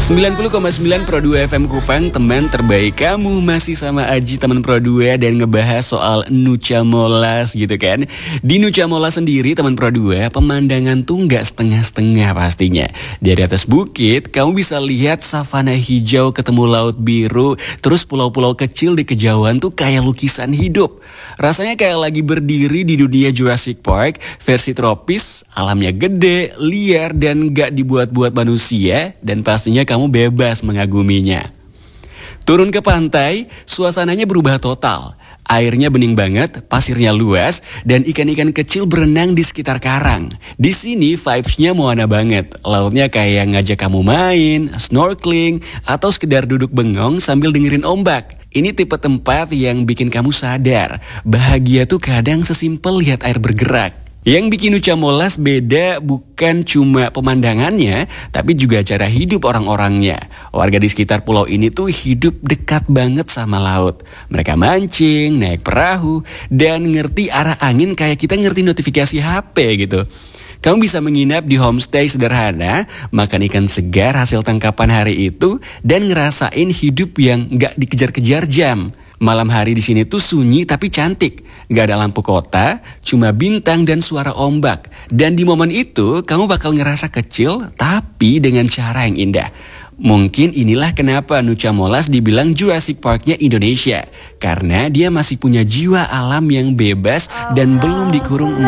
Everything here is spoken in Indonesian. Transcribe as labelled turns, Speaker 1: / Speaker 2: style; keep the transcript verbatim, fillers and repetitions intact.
Speaker 1: sembilan puluh koma sembilan Pro dua F M Kupang, teman terbaik kamu. Masih sama Aji, teman Pro dua, dan ngebahas soal Nucha Molas gitu kan. Di Nucha Molas sendiri, teman Pro dua, pemandangan tuh nggak setengah-setengah pastinya. Dari atas bukit, kamu bisa lihat savana hijau ketemu laut biru, terus pulau-pulau kecil di kejauhan tuh kayak lukisan hidup. Rasanya kayak lagi berdiri di dunia Jurassic Park, versi tropis, alamnya gede, liar, dan nggak dibuat-buat manusia, dan pastinya kamu bebas mengaguminya. Turun ke pantai, suasananya berubah total. Airnya bening banget, pasirnya luas, dan ikan-ikan kecil berenang di sekitar karang. Di sini vibes-nya Moana banget. Lautnya kayak ngajak kamu main, snorkeling, atau sekedar duduk bengong sambil dengerin ombak. Ini tipe tempat yang bikin kamu sadar, bahagia tuh kadang sesimpel lihat air bergerak. Yang bikin Nucha Molas beda bukan cuma pemandangannya, tapi juga cara hidup orang-orangnya. Warga di sekitar pulau ini tuh hidup dekat banget sama laut. Mereka mancing, naik perahu, dan ngerti arah angin kayak kita ngerti notifikasi H P gitu. Kamu bisa menginap di homestay sederhana, makan ikan segar hasil tangkapan hari itu, dan ngerasain hidup yang gak dikejar-kejar jam. Malam hari di sini tuh sunyi tapi cantik. Gak ada lampu kota, cuma bintang dan suara ombak. Dan di momen itu, kamu bakal ngerasa kecil, tapi dengan cara yang indah. Mungkin inilah kenapa Nucha Molas dibilang Jurassic Park-nya Indonesia. Karena dia masih punya jiwa alam yang bebas dan belum dikurung